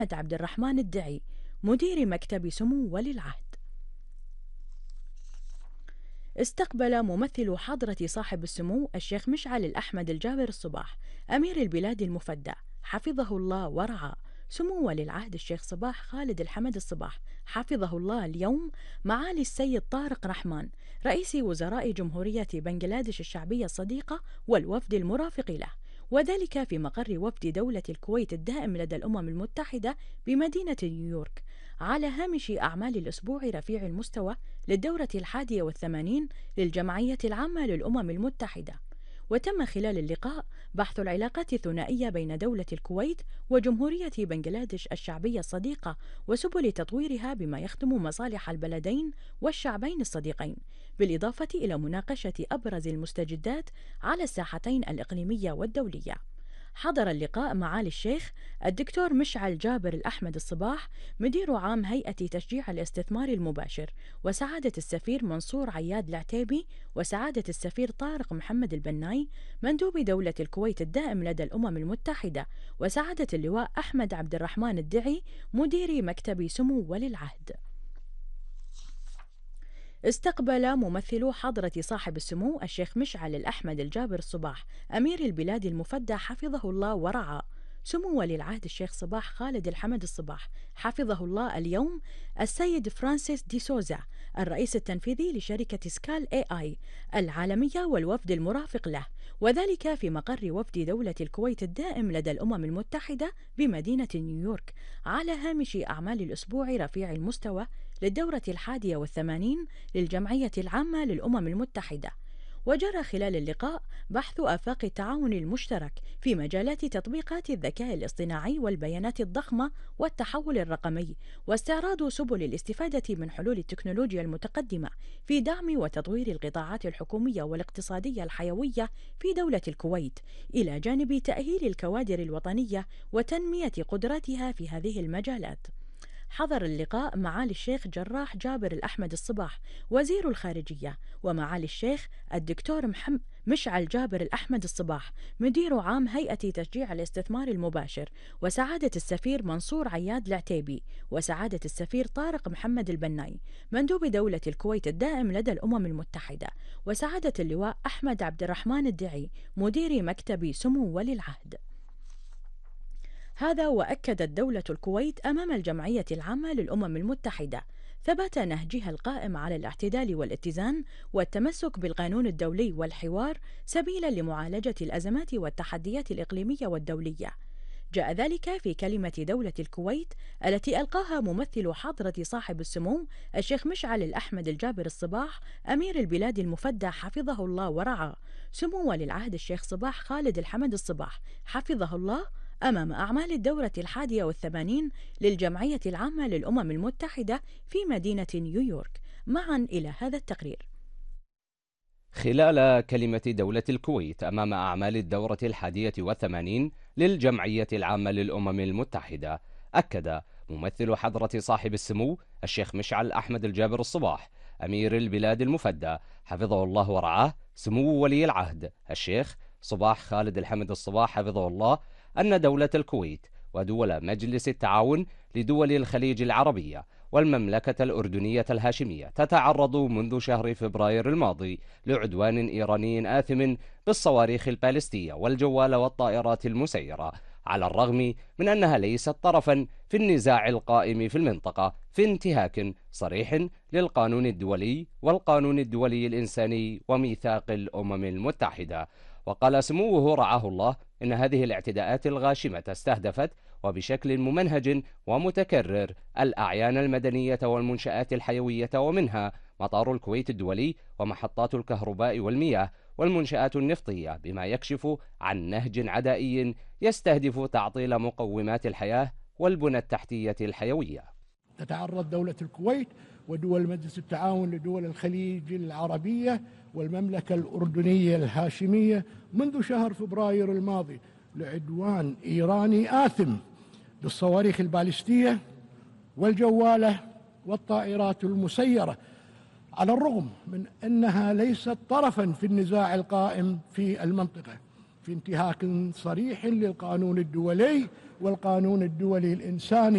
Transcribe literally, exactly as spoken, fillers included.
عبد الرحمن الدعي مدير مكتب سمو ولي العهد. استقبل ممثل حضرة صاحب السمو الشيخ مشعل الأحمد الجابر الصباح أمير البلاد المفدى حفظه الله ورعاه سمو ولي العهد الشيخ صباح خالد الحمد الصباح حفظه الله اليوم معالي السيد طارق رحمان رئيس وزراء جمهورية بنغلاديش الشعبية الصديقة والوفد المرافق له، وذلك في مقر وفد دولة الكويت الدائم لدى الأمم المتحدة بمدينة نيويورك، على هامش أعمال الأسبوع رفيع المستوى للدورة الحادية والثمانين للجمعية العامة للأمم المتحدة. وتم خلال اللقاء بحث العلاقات الثنائية بين دولة الكويت وجمهورية بنغلاديش الشعبية الصديقة وسبل تطويرها بما يخدم مصالح البلدين والشعبين الصديقين، بالإضافة إلى مناقشة أبرز المستجدات على الساحتين الإقليمية والدولية. حضر اللقاء معالي الشيخ الدكتور مشعل جابر الأحمد الصباح مدير عام هيئة تشجيع الاستثمار المباشر، وسعادة السفير منصور عياد العتيبي، وسعادة السفير طارق محمد البناي مندوب دولة الكويت الدائم لدى الأمم المتحدة، وسعادة اللواء أحمد عبد الرحمن الدعي مدير مكتب سمو ولي العهد. استقبل ممثل حضرة صاحب السمو الشيخ مشعل الأحمد الجابر الصباح أمير البلاد المفدى حفظه الله ورعاه سمو ولي العهد الشيخ صباح خالد الحمد الصباح حفظه الله اليوم السيد فرانسيس دي سوزا الرئيس التنفيذي لشركة سكال اي اي العالمية والوفد المرافق له، وذلك في مقر وفد دولة الكويت الدائم لدى الأمم المتحدة بمدينة نيويورك، على هامش أعمال الأسبوع رفيع المستوى للدورة الحادية والثمانين للجمعية العامة للأمم المتحدة. وجرى خلال اللقاء بحث آفاق التعاون المشترك في مجالات تطبيقات الذكاء الاصطناعي والبيانات الضخمة والتحول الرقمي، واستعراض سبل الاستفادة من حلول التكنولوجيا المتقدمة في دعم وتطوير القطاعات الحكومية والاقتصادية الحيوية في دولة الكويت، إلى جانب تأهيل الكوادر الوطنية وتنمية قدراتها في هذه المجالات. حضر اللقاء معالي الشيخ جراح جابر الأحمد الصباح وزير الخارجية، ومعالي الشيخ الدكتور محمد مشعل جابر الأحمد الصباح مدير عام هيئة تشجيع الاستثمار المباشر، وسعادة السفير منصور عياد العتيبي، وسعادة السفير طارق محمد البناي مندوب دولة الكويت الدائم لدى الأمم المتحدة، وسعادة اللواء أحمد عبد الرحمن الدعي مدير مكتب سمو ولي العهد. هذا وأكدت دولة الكويت أمام الجمعية العامة للأمم المتحدة ثبات نهجها القائم على الاعتدال والاتزان والتمسك بالقانون الدولي والحوار سبيلا لمعالجة الأزمات والتحديات الإقليمية والدولية. جاء ذلك في كلمة دولة الكويت التي ألقاها ممثل حضرة صاحب السمو الشيخ مشعل الأحمد الجابر الصباح أمير البلاد المفدى حفظه الله ورعاه سمو ولي العهد الشيخ صباح خالد الحمد الصباح حفظه الله أمام أعمال الدورة الحادية والثمانين للجمعية العامة للأمم المتحدة في مدينة نيويورك. معا إلى هذا التقرير. خلال كلمة دولة الكويت أمام أعمال الدورة الحادية والثمانين للجمعية العامة للأمم المتحدة، أكد ممثل حضرة صاحب السمو الشيخ مشعل أحمد الجابر الصباح أمير البلاد المفدى حفظه الله ورعاه سمو ولي العهد الشيخ صباح خالد الحمد الصباح حفظه الله أن دولة الكويت ودول مجلس التعاون لدول الخليج العربية والمملكة الأردنية الهاشمية تتعرض منذ شهر فبراير الماضي لعدوان إيراني آثم بالصواريخ البالستية والجوال والطائرات المسيرة، على الرغم من أنها ليست طرفا في النزاع القائم في المنطقة في انتهاك صريح للقانون الدولي والقانون الدولي الإنساني وميثاق الأمم المتحدة. وقال سموه رعاه الله إن هذه الاعتداءات الغاشمة استهدفت وبشكل ممنهج ومتكرر الأعيان المدنية والمنشآت الحيوية، ومنها مطار الكويت الدولي ومحطات الكهرباء والمياه والمنشآت النفطية، بما يكشف عن نهج عدائي يستهدف تعطيل مقومات الحياة والبنى التحتية الحيوية. تتعرض دولة الكويت ودول مجلس التعاون لدول الخليج العربية والمملكة الأردنية الهاشمية منذ شهر فبراير الماضي لعدوان إيراني آثم بالصواريخ البالستية والجوالة والطائرات المسيرة، على الرغم من أنها ليست طرفا في النزاع القائم في المنطقة، في انتهاك صريح للقانون الدولي والقانون الدولي الإنساني.